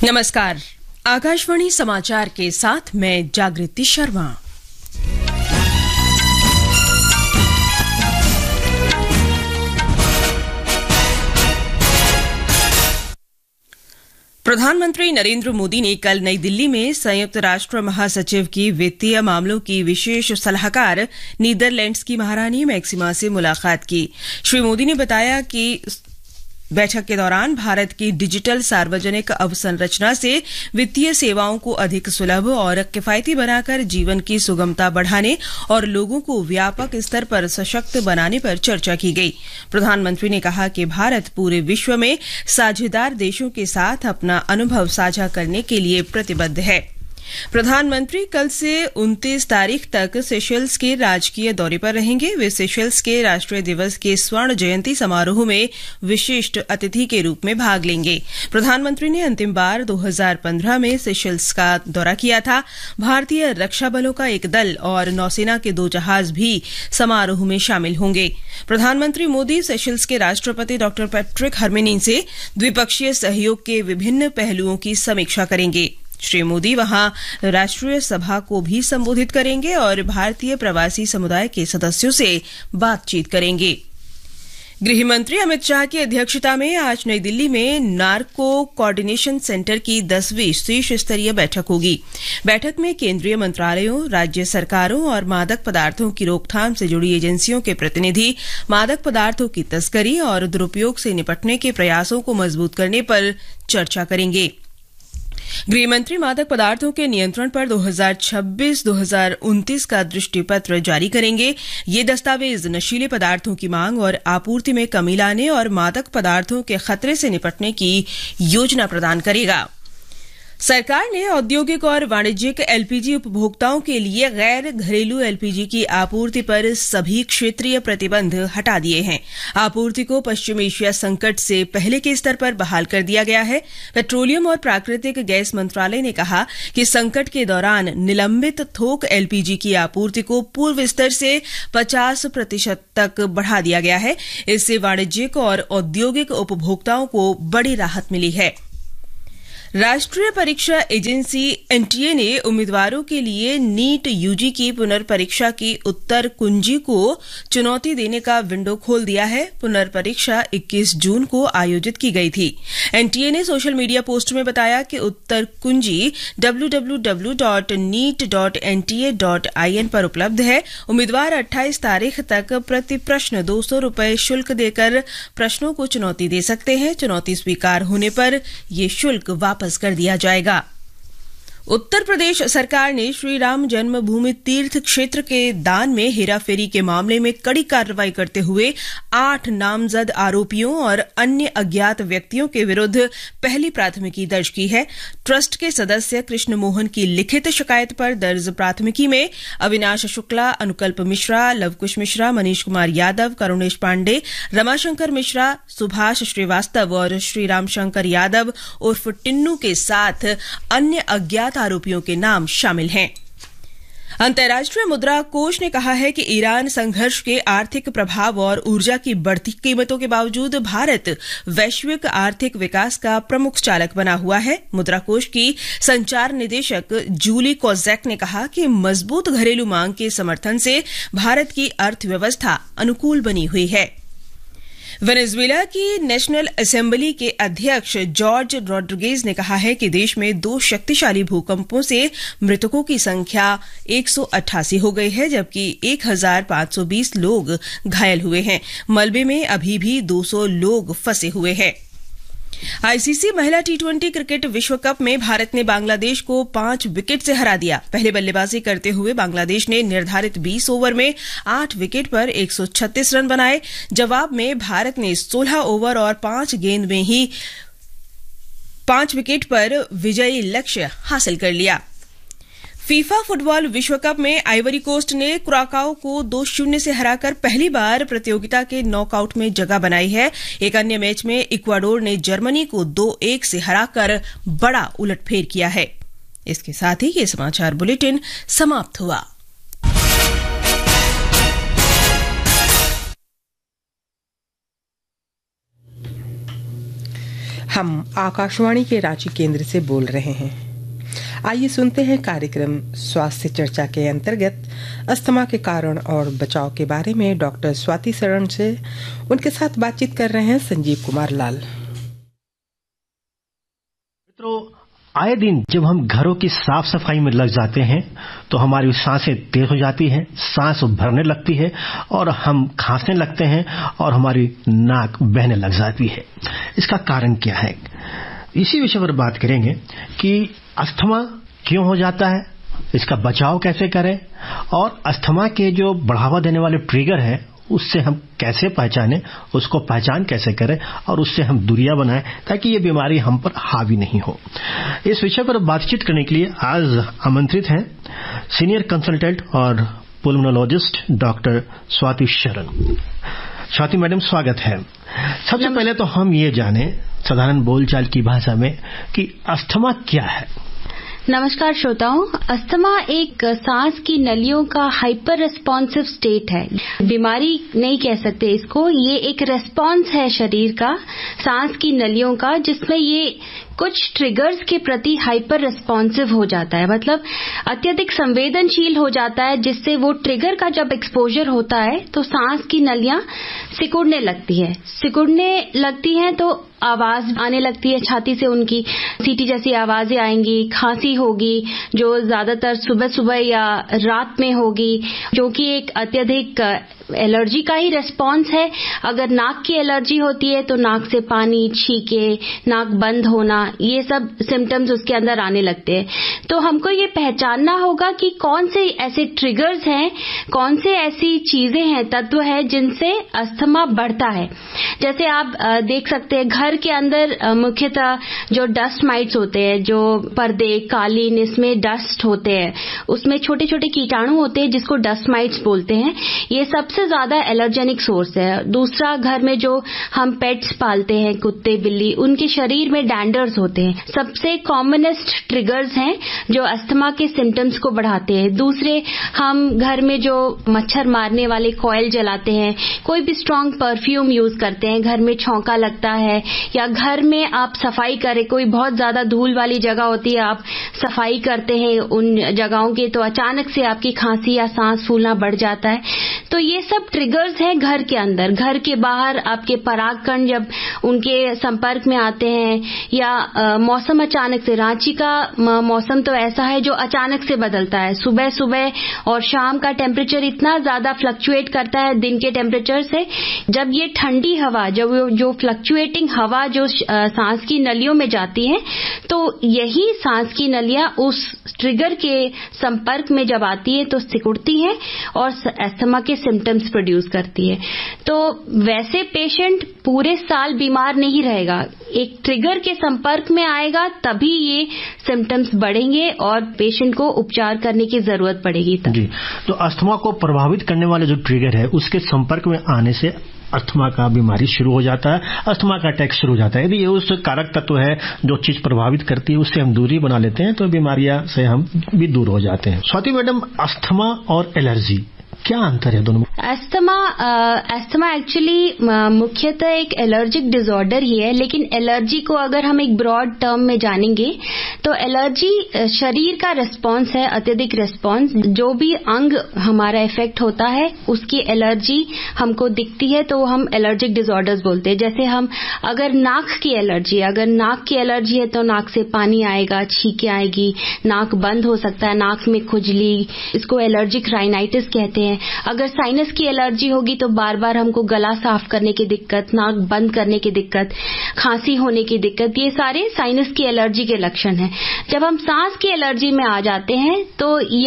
नमस्कार। आकाशवाणी समाचार के साथ मैं जागृति शर्मा। प्रधानमंत्री नरेंद्र मोदी ने कल नई दिल्ली में संयुक्त राष्ट्र महासचिव की वित्तीय मामलों की विशेष सलाहकार नीदरलैंड्स की महारानी मैक्सिमा से मुलाकात की। श्री मोदी ने बताया कि बैठक के दौरान भारत की डिजिटल सार्वजनिक अवसंरचना से वित्तीय सेवाओं को अधिक सुलभ और किफायती बनाकर जीवन की सुगमता बढ़ाने और लोगों को व्यापक स्तर पर सशक्त बनाने पर चर्चा की गई। प्रधानमंत्री ने कहा कि भारत पूरे विश्व में साझेदार देशों के साथ अपना अनुभव साझा करने के लिए प्रतिबद्ध है। प्रधानमंत्री कल से 29 तारीख तक सेशल्स के राजकीय दौरे पर रहेंगे। वे सेशल्स के राष्ट्रीय दिवस के स्वर्ण जयंती समारोह में विशिष्ट अतिथि के रूप में भाग लेंगे। प्रधानमंत्री ने अंतिम बार 2015 में सेशल्स का दौरा किया था। भारतीय रक्षा बलों का एक दल और नौसेना के 2 जहाज भी समारोह में शामिल होंगे। प्रधानमंत्री मोदी सेशल्स के राष्ट्रपति डॉ पैट्रिक हरमिनी से द्विपक्षीय सहयोग के विभिन्न पहलुओं की समीक्षा करेंगे। श्री मोदी वहां राष्ट्रीय सभा को भी संबोधित करेंगे और भारतीय प्रवासी समुदाय के सदस्यों से बातचीत करेंगे। गृह मंत्री अमित शाह की अध्यक्षता में आज नई दिल्ली में नार्को कोऑर्डिनेशन सेंटर की 10वीं शीर्ष स्तरीय बैठक होगी। बैठक में केंद्रीय मंत्रालयों, राज्य सरकारों और मादक पदार्थों की रोकथाम से जुड़ी एजेंसियों के प्रतिनिधि मादक पदार्थों की तस्करी और दुरुपयोग से निपटने के प्रयासों को मजबूत करने पर चर्चा करेंगे। गृहमंत्री मादक पदार्थों के नियंत्रण पर 2026-2029 का दृष्टिपत्र जारी करेंगे। ये दस्तावेज नशीले पदार्थों की मांग और आपूर्ति में कमी लाने और मादक पदार्थों के खतरे से निपटने की योजना प्रदान करेगा। सरकार ने औद्योगिक और वाणिज्यिक एलपीजी उपभोक्ताओं के लिए गैर घरेलू एलपीजी की आपूर्ति पर सभी क्षेत्रीय प्रतिबंध हटा दिए हैं। आपूर्ति को पश्चिम एशिया संकट से पहले के स्तर पर बहाल कर दिया गया है। पेट्रोलियम और प्राकृतिक गैस मंत्रालय ने कहा कि संकट के दौरान निलंबित थोक एलपीजी की आपूर्ति को पूर्व स्तर से 50% तक बढ़ा दिया गया है। इससे वाणिज्यिक और औद्योगिक उपभोक्ताओं को बड़ी राहत मिली है। राष्ट्रीय परीक्षा एजेंसी एनटीए ने उम्मीदवारों के लिए नीट यूजी की पुनर्परीक्षा की उत्तर कुंजी को चुनौती देने का विंडो खोल दिया है। पुनर्परीक्षा 21 जून को आयोजित की गई थी। एनटीए ने सोशल मीडिया पोस्ट में बताया कि उत्तर कुंजी www.neet.nta.in पर उपलब्ध है। उम्मीदवार 28 तारीख तक प्रति प्रश्न 200 रुपये शुल्क देकर प्रश्नों को चुनौती दे सकते हैं। चुनौती स्वीकार होने पर यह शुल्क वापस कर दिया जाएगा। उत्तर प्रदेश सरकार ने श्री राम जन्मभूमि तीर्थ क्षेत्र के दान में हेराफेरी के मामले में कड़ी कार्रवाई करते हुए 8 नामजद आरोपियों और अन्य अज्ञात व्यक्तियों के विरुद्ध पहली प्राथमिकी दर्ज की है। ट्रस्ट के सदस्य कृष्ण मोहन की लिखित शिकायत पर दर्ज प्राथमिकी में अविनाश शुक्ला, अनुकल्प मिश्रा, लवकुश मिश्रा, मनीष कुमार यादव, करुणेश पांडे, रमाशंकर मिश्रा, सुभाष श्रीवास्तव और श्रीराम शंकर यादव उर्फ टिन्नू के साथ अन्य अज्ञात आरोपियों के नाम शामिल हैं। अंतर्राष्ट्रीय मुद्रा कोष ने कहा है कि ईरान संघर्ष के आर्थिक प्रभाव और ऊर्जा की बढ़ती कीमतों के बावजूद भारत वैश्विक आर्थिक विकास का प्रमुख चालक बना हुआ है। मुद्रा कोष की संचार निदेशक जूली कोजैक ने कहा कि मजबूत घरेलू मांग के समर्थन से भारत की अर्थव्यवस्था अनुकूल बनी हुई है। वेनेजुएला की नेशनल असेंबली के अध्यक्ष जॉर्ज रोड्रिगेज ने कहा है कि देश में 2 शक्तिशाली भूकंपों से मृतकों की संख्या 188 हो गई है, जबकि 1520 लोग घायल हुए हैं। मलबे में अभी भी 200 लोग फंसे हुए हैं। आईसीसी महिला टी20 क्रिकेट विश्व कप में भारत ने बांग्लादेश को 5 विकेट से हरा दिया। पहले बल्लेबाजी करते हुए बांग्लादेश ने निर्धारित 20 ओवर में 8 विकेट पर 136 रन बनाए। जवाब में भारत ने 16 ओवर और 5 गेंद में ही 5 विकेट पर विजयी लक्ष्य हासिल कर लिया। फीफा फुटबॉल विश्व कप में आइवरी कोस्ट ने कुराकाओ को 2-0 से हराकर पहली बार प्रतियोगिता के नॉकआउट में जगह बनाई है। एक अन्य मैच में इक्वाडोर ने जर्मनी को 2-1 से हराकर बड़ा उलटफेर किया है। इसके साथ ही ये समाचार बुलेटिन समाप्त हुआ। हम आकाशवाणी के रांची केंद्र से बोल रहे हैं। आइए सुनते हैं कार्यक्रम स्वास्थ्य चर्चा के अंतर्गत अस्थमा के कारण और बचाव के बारे में डॉक्टर स्वाति शरण से उनके साथ बातचीत कर रहे हैं संजीव कुमार लाल। मित्रों, आए दिन जब हम घरों की साफ सफाई में लग जाते हैं तो हमारी सांसें तेज हो जाती हैं, सांस भरने लगती है और हम खांसने लगते हैं और हमारी नाक बहने लग जाती है। इसका कारण क्या है? इसी विषय पर बात करेंगे कि अस्थमा क्यों हो जाता है, इसका बचाव कैसे करें और अस्थमा के जो बढ़ावा देने वाले ट्रिगर है उससे हम कैसे पहचानें, उसको पहचान कैसे करें और उससे हम दूरियां बनाएं ताकि ये बीमारी हम पर हावी नहीं हो। इस विषय पर बातचीत करने के लिए आज आमंत्रित हैं सीनियर कंसल्टेंट और पुल्मोनोलॉजिस्ट डॉक्टर स्वाति शरण। स्वाति मैडम, स्वागत है। सबसे पहले तो हम ये जानें साधारण बोलचाल की भाषा में कि अस्थमा क्या है। नमस्कार श्रोताओं, अस्थमा एक सांस की नलियों का हाइपर रेस्पॉन्सिव स्टेट है। बीमारी नहीं कह सकते इसको, ये एक रेस्पॉन्स है शरीर का, सांस की नलियों का, जिसमें ये कुछ ट्रिगर्स के प्रति हाइपर रेस्पॉन्सिव हो जाता है, मतलब अत्यधिक संवेदनशील हो जाता है, जिससे वो ट्रिगर का जब एक्सपोजर होता है तो सांस की नलियां सिकुड़ने लगती हैं तो आवाज आने लगती है छाती से, उनकी सीटी जैसी आवाजें आएंगी, खांसी होगी जो ज्यादातर सुबह सुबह या रात में होगी, जो कि एक अत्यधिक एलर्जी का ही रेस्पॉन्स है। अगर नाक की एलर्जी होती है तो नाक से पानी, छींके, नाक बंद होना, ये सब सिम्टम्स उसके अंदर आने लगते हैं। तो हमको ये पहचानना होगा कि कौन से ऐसे ट्रिगर्स हैं, कौन से ऐसी चीजें हैं, तत्व है जिनसे अस्थमा बढ़ता है। जैसे आप देख सकते हैं घर के अंदर मुख्यतः जो डस्ट माइट्स होते हैं, जो पर्दे, कालीन, इसमें डस्ट होते हैं, उसमें छोटे छोटे कीटाणु होते हैं जिसको डस्ट माइट्स बोलते हैं। ये सबसे ज्यादा एलर्जेनिक सोर्स है। दूसरा, घर में जो हम पेट्स पालते हैं, कुत्ते, बिल्ली, उनके शरीर में डैंडर्स होते हैं, सबसे कॉमनेस्ट ट्रिगर्स हैं जो अस्थमा के सिम्टम्स को बढ़ाते हैं। दूसरे, हम घर में जो मच्छर मारने वाले कॉइल जलाते हैं, कोई भी स्ट्रांग परफ्यूम यूज करते हैं, घर में छौंका लगता है, या घर में आप सफाई करें, कोई बहुत ज्यादा धूल वाली जगह होती है, आप सफाई करते हैं उन जगहों की, तो अचानक से आपकी खांसी या सांस फूलना बढ़ जाता है। तो ये सब ट्रिगर्स हैं घर के अंदर। घर के बाहर आपके परागकण जब उनके संपर्क में आते हैं, या मौसम अचानक से, रांची का मौसम तो ऐसा है जो अचानक से बदलता है। सुबह सुबह और शाम का टेम्परेचर इतना ज्यादा फ्लक्चुएट करता है दिन के टेम्परेचर से। जब ये ठंडी हवा, जब जो फ्लक्चुएटिंग हवा जो सांस की नलियों में जाती है, तो यही सांस की नलियां उस ट्रिगर के संपर्क में जब आती है तो सिकुड़ती हैं और अस्थमा के सिम्टम्स प्रोड्यूस करती है। तो वैसे पेशेंट पूरे साल बीमार नहीं रहेगा, एक ट्रिगर के संपर्क में आएगा तभी ये सिम्टम्स बढ़ेंगे और पेशेंट को उपचार करने की जरूरत पड़ेगी तब। जी, तो अस्थमा को प्रभावित करने वाले जो ट्रिगर है उसके संपर्क में आने से अस्थमा का बीमारी शुरू हो जाता है, अस्थमा का अटैक शुरू हो जाता है। यदि ये उस कारक तत्व है जो चीज प्रभावित करती है, उससे हम दूरी बना लेते हैं तो बीमारियां से हम भी दूर हो जाते हैं। स्वाति मैडम, अस्थमा और एलर्जी क्या अंतर है दोनों में? अस्थमा एक्चुअली मुख्यतः एक एलर्जिक डिसऑर्डर ही है, लेकिन एलर्जी को अगर हम एक ब्रॉड टर्म में जानेंगे तो एलर्जी शरीर का रिस्पांस है, अत्यधिक रिस्पांस। जो भी अंग हमारा इफेक्ट होता है उसकी एलर्जी हमको दिखती है तो हम एलर्जिक डिसऑर्डर्स बोलते हैं। जैसे हम अगर नाक की एलर्जी है तो नाक से पानी आएगा, छींके आएगी, नाक बंद हो सकता है, नाक में खुजली, इसको एलर्जिक राइनाइटिस कहते हैं। अगर साइनस की एलर्जी होगी तो बार बार हमको गला साफ करने की दिक्कत, नाक बंद करने की दिक्कत, खांसी होने की दिक्कत, ये सारे साइनस की एलर्जी के लक्षण हैं। जब हम सांस की एलर्जी में आ जाते हैं तो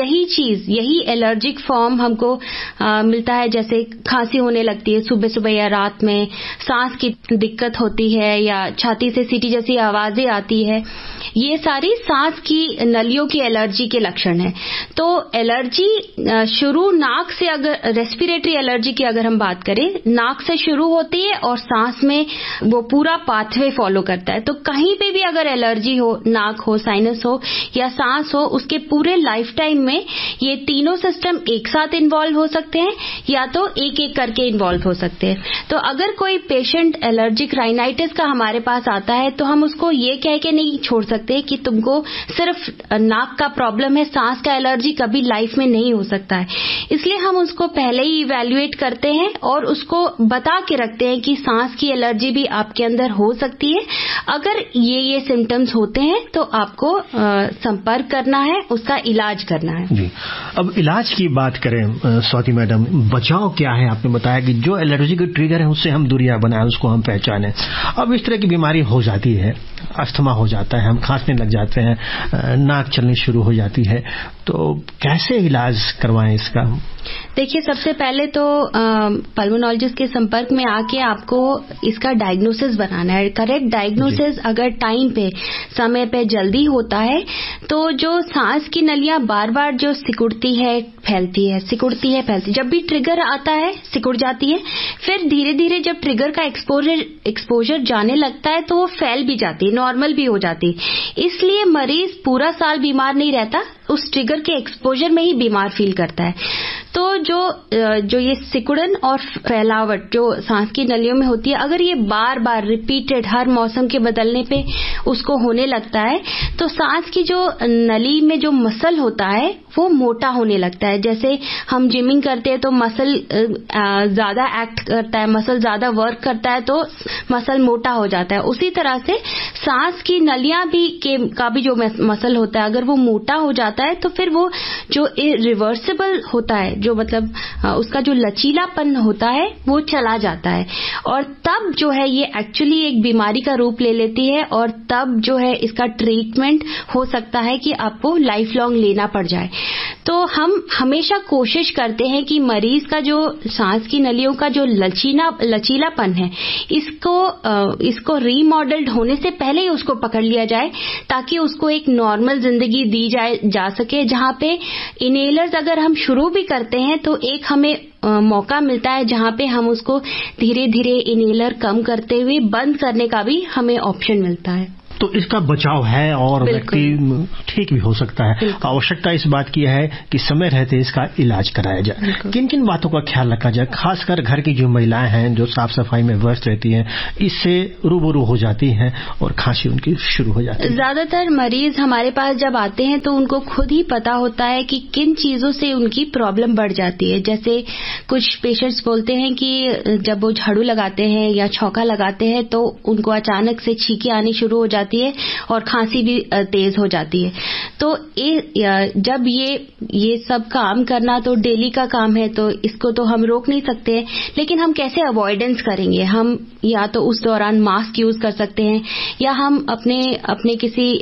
यही एलर्जिक फॉर्म हमको मिलता है। जैसे खांसी होने लगती है सुबह सुबह या रात में, सांस की दिक्कत होती है या छाती से सीटी जैसी आवाजें आती है, ये सारी सांस की नलियों की एलर्जी के लक्षण हैं। तो एलर्जी शुरू नाक से अगर रेस्पिरेटरी एलर्जी की अगर हम बात करें, नाक से शुरू होती है और सांस में वो पूरा पाथवे फॉलो करता है। तो कहीं पे भी अगर एलर्जी हो, नाक हो, साइनस हो या सांस हो, उसके पूरे लाइफ टाइम में ये तीनों सिस्टम एक साथ इन्वॉल्व हो सकते हैं या तो एक एक करके इन्वॉल्व हो सकते हैं। तो अगर कोई पेशेंट एलर्जिक राइनाइटिस का हमारे पास आता है तो हम उसको ये कह के नहीं छोड़ सकते कि तुमको सिर्फ नाक का प्रॉब्लम है, सांस का एलर्जी कभी लाइफ में नहीं हो सकता है। इसलिए हम उसको पहले ही इवैल्यूएट करते हैं और उसको बता के रखते हैं कि सांस की एलर्जी भी आपके अंदर हो सकती है। अगर ये सिम्टम्स होते हैं तो आपको संपर्क करना है, उसका इलाज करना है। जी, अब इलाज की बात करें स्वाति मैडम, बचाव क्या है? आपने बताया कि जो एलर्जी के ट्रिगर है उससे हम दूरियां बनाएं, उसको हम पहचानें। अब इस तरह की बीमारी हो जाती है, अस्थमा हो जाता है, हम खांसने लग जाते हैं, नाक चलनी शुरू हो जाती है, तो कैसे इलाज करवाएं इसका? देखिए, सबसे पहले तो पल्मोनोलॉजिस्ट के संपर्क में आके आपको इसका डायग्नोसिस बनाना है। करेक्ट डायग्नोसिस अगर टाइम पे, समय पे जल्दी होता है तो जो सांस की नलियां बार बार जो सिकुड़ती है फैलती है, सिकुड़ती है फैलती, जब भी ट्रिगर आता है सिकुड़ जाती है, फिर धीरे धीरे जब ट्रिगर का एक्सपोजर जाने लगता है तो वो फैल भी जाती है, नॉर्मल भी हो जाती है। इसलिए मरीज पूरा साल बीमार नहीं रहता, उस ट्रिगर के एक्सपोजर में ही बीमार फील करता है। तो जो ये सिकुड़न और फैलावट जो सांस की नलियों में होती है, अगर ये बार बार रिपीटेड हर मौसम के बदलने पे उसको होने लगता है तो सांस की जो नली में जो मसल होता है वो मोटा होने लगता है। जैसे हम जिमिंग करते हैं तो मसल ज्यादा एक्ट करता है, मसल ज्यादा वर्क करता है तो मसल मोटा हो जाता है। उसी तरह से सांस की नलियां भी का भी जो मसल होता है, अगर वो मोटा हो जाता है तो फिर वो जो रिवर्सिबल होता है, जो मतलब उसका जो लचीलापन होता है वो चला जाता है, और तब जो है ये एक्चुअली एक बीमारी का रूप ले लेती है, और तब जो है इसका ट्रीटमेंट हो सकता है कि आपको लाइफ लॉन्ग लेना पड़ जाए। तो हम हमेशा कोशिश करते हैं कि मरीज का जो सांस की नलियों का जो लचीलापन है इसको रीमॉडल्ड होने से पहले ही उसको पकड़ लिया जाए, ताकि उसको एक नॉर्मल जिंदगी दी जा सके, जहां पे इनहेलर्स अगर हम शुरू भी करते हैं तो एक हमें मौका मिलता है जहां पे हम उसको धीरे धीरे इनहेलर कम करते हुए बंद करने का भी हमें ऑप्शन मिलता है। तो इसका बचाव है और व्यक्ति ठीक भी हो सकता है। आवश्यकता इस बात की है कि समय रहते इसका इलाज कराया जाए। किन किन बातों का ख्याल रखा जाए? खासकर घर की जो महिलाएं हैं जो साफ सफाई में व्यस्त रहती हैं, इससे रूबरू हो जाती हैं और खांसी उनकी शुरू हो जाती है। ज्यादातर मरीज हमारे पास जब आते हैं तो उनको खुद ही पता होता है कि किन चीजों से उनकी प्रॉब्लम बढ़ जाती है। जैसे कुछ पेशेंट्स बोलते हैं कि जब वो झाड़ू लगाते हैं या छौंका लगाते हैं तो उनको अचानक से छींकें आनी शुरू हो जाती है और खांसी भी तेज हो जाती है। तो जब ये सब काम करना तो डेली का काम है, तो इसको तो हम रोक नहीं सकते हैं, लेकिन हम कैसे अवॉइडेंस करेंगे? हम या तो उस दौरान मास्क यूज कर सकते हैं, या हम अपने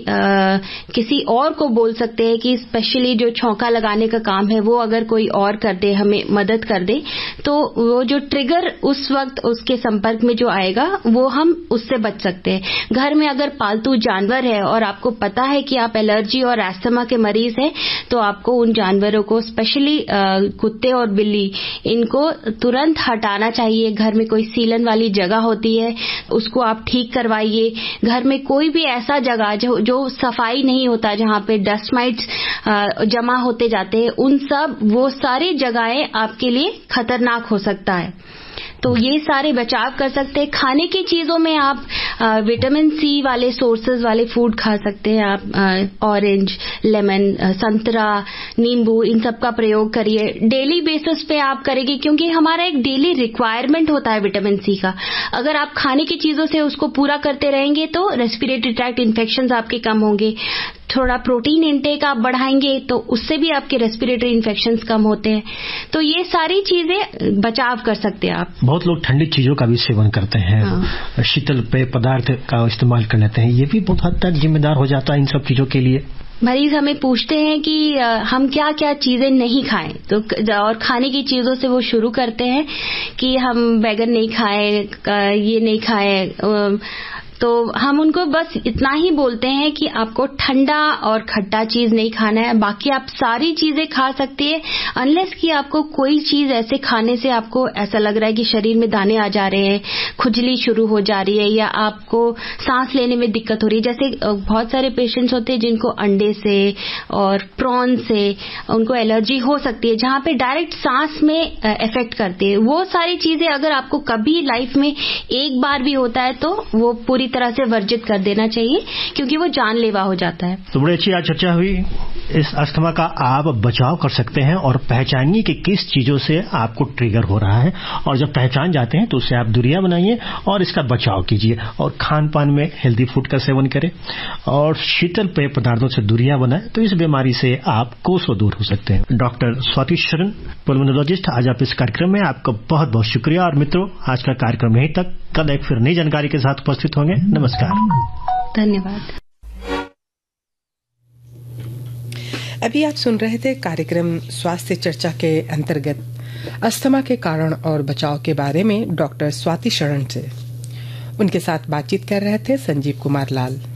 किसी और को बोल सकते हैं कि स्पेशली जो छौंका लगाने का काम है वो अगर कोई और कर दे, हमें मदद कर दे, तो वो जो ट्रिगर उस वक्त उसके संपर्क में जो आएगा वो हम उससे बच सकते हैं। घर में अगर पालतू जानवर है और आपको पता है कि आप एलर्जी और अस्थमा के मरीज हैं, तो आपको उन जानवरों को, स्पेशली कुत्ते और बिल्ली, इनको तुरंत हटाना चाहिए। घर में कोई सीलन वाली जगह होती है उसको आप ठीक करवाइए। घर में कोई भी ऐसा जगह जो सफाई नहीं होता, जहां पे डस्ट माइट्स जमा होते जाते हैं, वो सारी जगहें आपके लिए खतरनाक हो सकता है। तो ये सारे बचाव कर सकते हैं। खाने की चीजों में आप विटामिन सी वाले सोर्सेज वाले फूड खा सकते हैं। आप ऑरेंज, लेमन, संतरा, नींबू, इन सब का प्रयोग करिए। डेली बेसिस पे आप करेंगे, क्योंकि हमारा एक डेली रिक्वायरमेंट होता है विटामिन सी का। अगर आप खाने की चीजों से उसको पूरा करते रहेंगे तो रेस्पिरेटरी ट्रैक्ट इन्फेक्शंस आपके कम होंगे। थोड़ा प्रोटीन इंटेक आप बढ़ाएंगे तो उससे भी आपके रेस्पिरेटरी इन्फेक्शंस कम होते हैं। तो ये सारी चीजें बचाव कर सकते हैं आप। बहुत लोग ठंडी चीजों का भी सेवन करते हैं, शीतल पेय पदार्थ का इस्तेमाल कर लेते हैं, ये भी बहुत हद तक जिम्मेदार हो जाता है इन सब चीजों के लिए। मरीज हमें पूछते हैं कि हम क्या क्या चीजें नहीं खाएं, तो और खाने की चीजों से वो शुरू करते हैं कि हम बैगन नहीं खाएं, ये नहीं खाएं, तो हम उनको बस इतना ही बोलते हैं कि आपको ठंडा और खट्टा चीज नहीं खाना है, बाकी आप सारी चीजें खा सकती है, अनलेस कि आपको कोई चीज ऐसे खाने से आपको ऐसा लग रहा है कि शरीर में दाने आ जा रहे हैं, खुजली शुरू हो जा रही है, या आपको सांस लेने में दिक्कत हो रही है। जैसे बहुत सारे पेशेंट्स होते हैं जिनको अंडे से और प्रॉन से उनको एलर्जी हो सकती है, जहां पे डायरेक्ट सांस में इफेक्ट करती है। वो सारी चीजें अगर आपको कभी लाइफ में एक बार भी होता है तो वो पूरी तरह से वर्जित कर देना चाहिए, क्योंकि वो जानलेवा हो जाता है। तो बड़ी अच्छी आज चर्चा हुई। इस अस्थमा का आप बचाव कर सकते हैं और पहचानिए कि किस चीजों से आपको ट्रिगर हो रहा है, और जब पहचान जाते हैं तो उससे आप दूरियां बनाइए और इसका बचाव कीजिए। और खान पान में हेल्दी फूड का सेवन करें और शीतल पेय पदार्थों से दूरियां बनाएं, तो इस बीमारी से आप कोसों दूर हो सकते हैं। डॉक्टर स्वाति शरण, पल्मोनोलॉजिस्ट, आज आप इस कार्यक्रम में आपका बहुत बहुत शुक्रिया। और मित्रों, आज का कार्यक्रम यहीं तक। कल एक फिर नई जानकारी के साथ उपस्थित होंगे। नमस्कार। धन्यवाद। अभी आप सुन रहे थे कार्यक्रम स्वास्थ्य चर्चा के अंतर्गत अस्थमा के कारण और बचाव के बारे में डॉक्टर स्वाति शरण से। उनके साथ बातचीत कर रहे थे संजीव कुमार लाल।